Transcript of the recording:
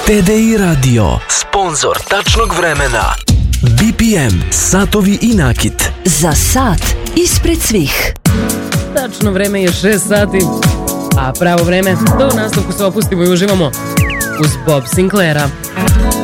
TDI Radio, sponzor tačnog vremena. BPM, satovi i nakit. Za sat ispred svih. Tačno vreme je 6 sati, a pravo vreme da u nastavku se opustimo i uživamo uz Bob Sinclaira.